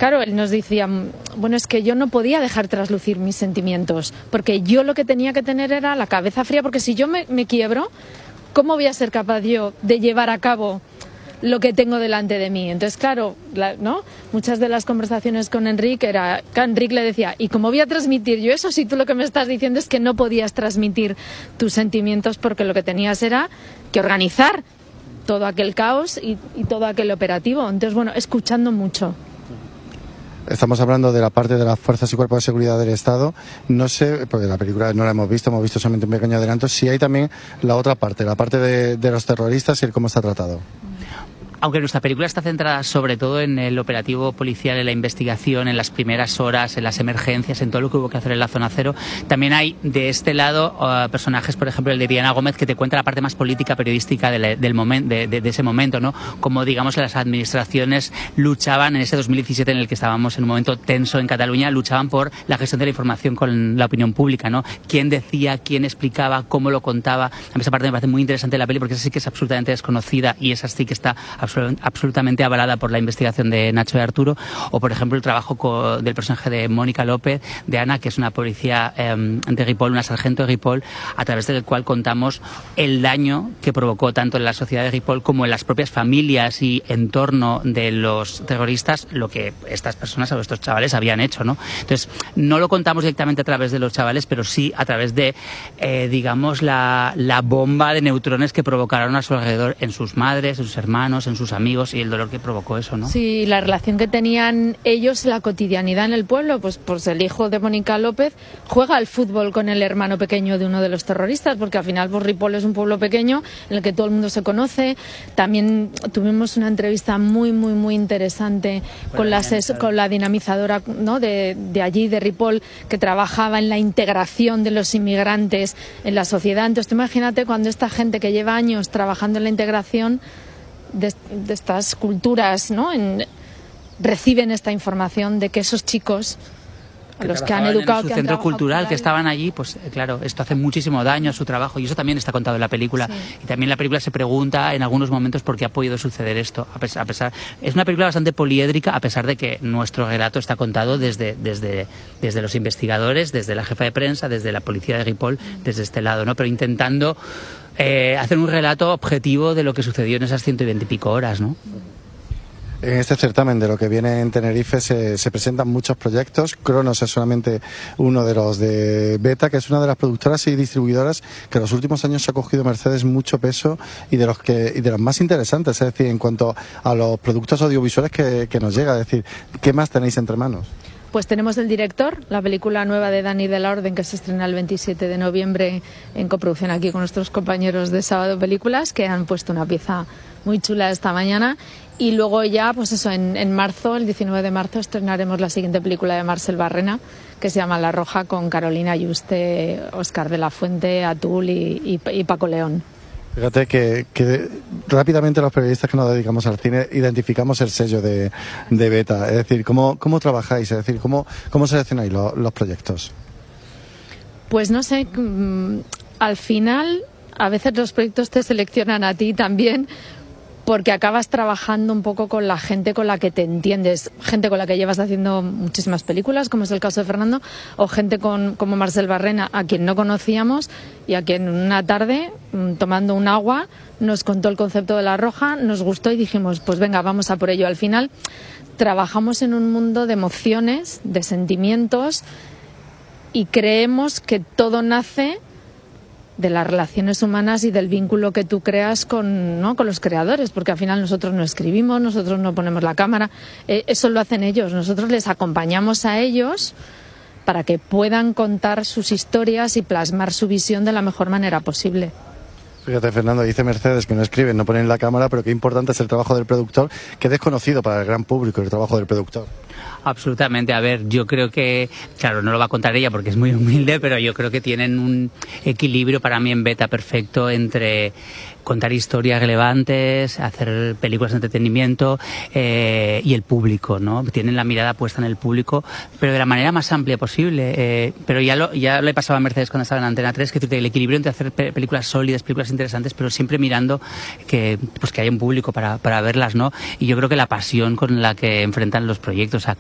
claro, él nos decía, bueno, es que yo no podía dejar traslucir mis sentimientos, porque yo lo que tenía que tener era la cabeza fría, porque si yo me quiebro, ¿cómo voy a ser capaz yo de llevar a cabo lo que tengo delante de mí? Entonces, claro, ¿no? Muchas de las conversaciones con Enric era que Enric le decía, ¿y cómo voy a transmitir yo eso si tú lo que me estás diciendo es que no podías transmitir tus sentimientos porque lo que tenías era que organizar todo aquel caos y todo aquel operativo? Entonces, bueno, escuchando mucho. Estamos hablando de la parte de las fuerzas y cuerpos de seguridad del Estado. No sé, porque la película no la hemos visto solamente un pequeño adelanto, si hay también la otra parte, la parte de los terroristas y el cómo está tratado. Aunque nuestra película está centrada sobre todo en el operativo policial, en la investigación, en las primeras horas, en las emergencias, en todo lo que hubo que hacer en la zona cero, también hay de este lado personajes, por ejemplo el de Diana Gómez, que te cuenta la parte más política, periodística del momento, de ese momento, ¿no? Como digamos las administraciones luchaban en ese 2017 en el que estábamos en un momento tenso en Cataluña, luchaban por la gestión de la información con la opinión pública, ¿no? Quién decía, quién explicaba, cómo lo contaba. A mí esa parte me parece muy interesante de la peli porque esa sí que es absolutamente desconocida y esa sí que está absolutamente avalada por la investigación de Nacho y Arturo, o por ejemplo el trabajo del personaje de Mónica López, de Ana, que es una policía de Ripoll, una sargento de Ripoll, a través del cual contamos el daño que provocó tanto en la sociedad de Ripoll como en las propias familias y entorno de los terroristas, lo que estas personas o estos chavales habían hecho, ¿no? Entonces, no lo contamos directamente a través de los chavales, pero sí a través de, digamos, la bomba de neutrones que provocaron a su alrededor en sus madres, en sus hermanos, en sus amigos y el dolor que provocó eso, ¿no? Sí, la relación que tenían ellos, la cotidianidad en el pueblo, pues el hijo de Mónica López juega al fútbol con el hermano pequeño de uno de los terroristas, porque al final pues, Ripoll es un pueblo pequeño en el que todo el mundo se conoce. También tuvimos una entrevista muy interesante con la dinamizadora, ¿no? de allí, de Ripoll, que trabajaba en la integración de los inmigrantes en la sociedad. Entonces, tú imagínate cuando esta gente que lleva años trabajando en la integración de estas culturas, ¿no? Reciben esta información de que esos chicos a los que han educado, en su centro cultural, que estaban allí, pues claro, esto hace muchísimo daño a su trabajo y eso también está contado en la película. Sí. Y también la película se pregunta en algunos momentos por qué ha podido suceder esto. A pesar, es una película bastante poliédrica, a pesar de que nuestro relato está contado desde los investigadores, desde la jefa de prensa, desde la policía de Ripoll, desde este lado, ¿no? Pero intentando hacer un relato objetivo de lo que sucedió en esas 120 y pico horas, ¿no? En este certamen de lo que viene en Tenerife se presentan muchos proyectos. Cronos es solamente uno de los de Beta, que es una de las productoras y distribuidoras que en los últimos años ha cogido Mercedes mucho peso y de los más interesantes, es decir, en cuanto a los productos audiovisuales que nos llega. Es decir, ¿qué más tenéis entre manos? Pues tenemos El Director, la película nueva de Dani de la Orden, que se estrena el 27 de noviembre en coproducción aquí con nuestros compañeros de Sábado Películas, que han puesto una pieza muy chula esta mañana. Y luego ya, pues eso, en marzo, el 19 de marzo, estrenaremos la siguiente película de Marcel Barrena, que se llama La Roja, con Carolina Yuste, Óscar de la Fuente, Atul y Paco León. Fíjate que rápidamente los periodistas que nos dedicamos al cine identificamos el sello de Beta. Es decir, ¿cómo trabajáis? Es decir, ¿cómo seleccionáis los proyectos? Pues no sé, al final a veces los proyectos te seleccionan a ti también, porque acabas trabajando un poco con la gente con la que te entiendes, gente con la que llevas haciendo muchísimas películas, como es el caso de Fernando, o gente como Marcel Barrena, a quien no conocíamos y a quien una tarde, tomando un agua, nos contó el concepto de La Roja, nos gustó y dijimos, pues venga, vamos a por ello. Al final trabajamos en un mundo de emociones, de sentimientos, y creemos que todo nace de las relaciones humanas y del vínculo que tú creas con los creadores, porque al final nosotros no escribimos, nosotros no ponemos la cámara, eso lo hacen ellos, nosotros les acompañamos a ellos para que puedan contar sus historias y plasmar su visión de la mejor manera posible. Fíjate, Fernando, dice Mercedes que no escriben, no ponen la cámara, pero qué importante es el trabajo del productor, que es desconocido para el gran público el trabajo del productor. Absolutamente. A ver, yo creo que, claro, no lo va a contar ella porque es muy humilde, pero yo creo que tienen un equilibrio para mí en Beta perfecto entre contar historias relevantes, hacer películas de entretenimiento y el público, ¿no? Tienen la mirada puesta en el público, pero de la manera más amplia posible. Pero ya le pasaba a Mercedes cuando estaba en Antena 3, que el equilibrio entre hacer películas sólidas, películas interesantes, pero siempre mirando que haya un público para verlas, ¿no? Y yo creo que la pasión con la que enfrentan los proyectos.